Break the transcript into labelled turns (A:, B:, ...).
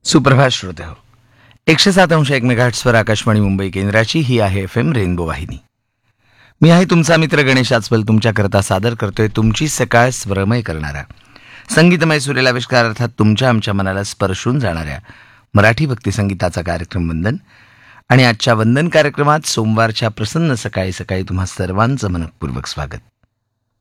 A: सुप्रभात श्रोते हो. 107.1 मेगाहर्ट्झवर आकाशवाणी मुंबई केंद्राची ही आहे FM रेनबो वाहिनी. मी आहे तुमचा मित्र गणेश आजबल, तुमच्याकरता सादर करतोय तुमची सकाळ स्वरमय करणारा, संगीतमय सूर्यलाविष्कार अर्थात तुमच्या आमच्या मनाला स्पर्शून जाणाऱ्या मराठी भक्तिसंगीताचा कार्यक्रम वंदन. आणि आजच्या वंदन कार्यक्रमात सोमवारच्या प्रसन्न सकाळी सकाळी तुम्हा सर्वांचं मनपूर्वक स्वागत.